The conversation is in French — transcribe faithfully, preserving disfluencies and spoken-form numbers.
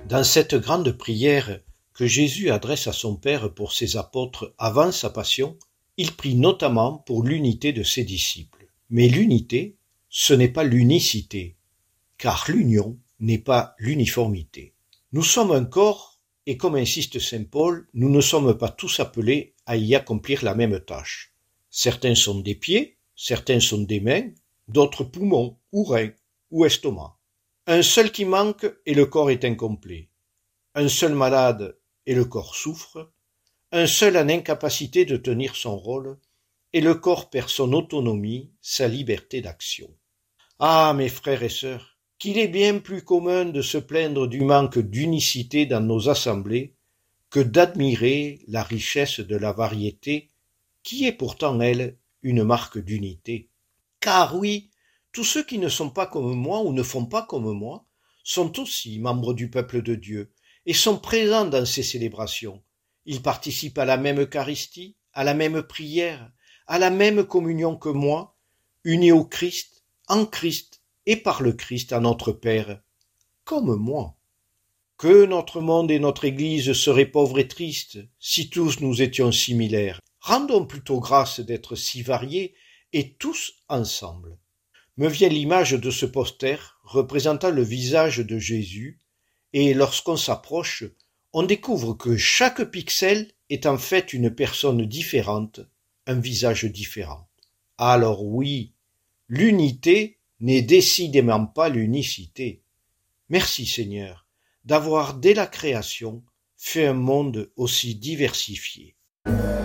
Dans cette grande prière que Jésus adresse à son Père pour ses apôtres avant sa passion, il prie notamment pour l'unité de ses disciples. Mais l'unité, ce n'est pas l'unicité, car l'union n'est pas l'uniformité. Nous sommes un corps, et comme insiste saint Paul, nous ne sommes pas tous appelés à y accomplir la même tâche. Certains sont des pieds, certains sont des mains, d'autres poumons, ou reins, ou estomac. Un seul qui manque et le corps est incomplet. Un seul malade et le corps souffre. Un seul en incapacité de tenir son rôle et le corps perd son autonomie, sa liberté d'action. Ah, mes frères et sœurs, qu'il est bien plus commun de se plaindre du manque d'unicité dans nos assemblées que d'admirer la richesse de la variété qui est pourtant, elle, une marque d'unité. Car oui, tous ceux qui ne sont pas comme moi ou ne font pas comme moi sont aussi membres du peuple de Dieu et sont présents dans ces célébrations. Ils participent à la même Eucharistie, à la même prière, à la même communion que moi, unis au Christ, en Christ et par le Christ à notre Père, comme moi. Que notre monde et notre Église seraient pauvres et tristes si tous nous étions similaires. Rendons plutôt grâce d'être si variés et tous ensemble. Me vient l'image de ce poster représentant le visage de Jésus, et lorsqu'on s'approche, on découvre que chaque pixel est en fait une personne différente, un visage différent. Alors oui, l'unité n'est décidément pas l'unicité. Merci Seigneur d'avoir dès la création fait un monde aussi diversifié.